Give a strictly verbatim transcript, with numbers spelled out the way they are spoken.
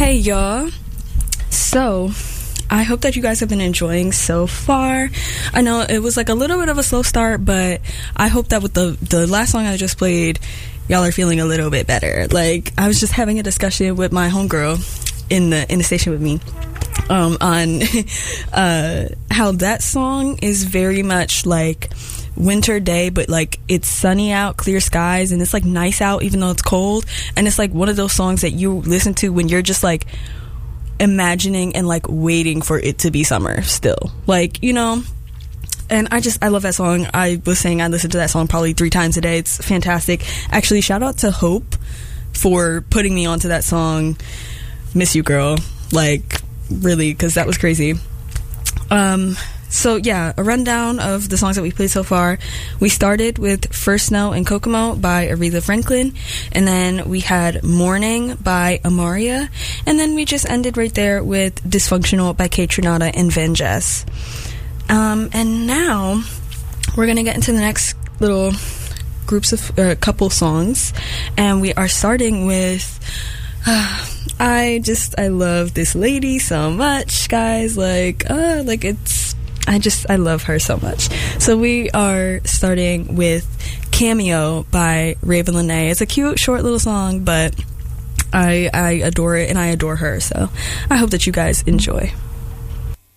Hey y'all. So, I hope that you guys have been enjoying so far. I know it was like a little bit of a slow start, but I hope that with the the last song I just played, y'all are feeling a little bit better. Like, I was just having a discussion with my homegirl in the in the station with me um, on uh, how that song is very much like winter day, but like it's sunny out, clear skies, and it's like nice out even though it's cold. And it's like one of those songs that you listen to when you're just like imagining and like waiting for it to be summer still, like, you know. And I just I love that song. I was saying I listened to that song probably three times a day. It's fantastic. Actually, shout out to Hope for putting me onto that song. Miss you, girl. Like, really, because that was crazy. Um So, yeah, a rundown of the songs that we played so far. We started with First Snow and Kokomo by Aretha Franklin. And then we had Morning by Amaria. And then we just ended right there with Dysfunctional by Kaytranada and Van Jess. Um, and now we're going to get into the next little groups of uh, couple songs. And we are starting with... Uh, I just, I love this lady so much, guys. Like, uh, like it's... I just, I love her so much. So we are starting with Cameo by Raven Lenae. It's a cute, short little song, but I, I adore it and I adore her. So I hope that you guys enjoy.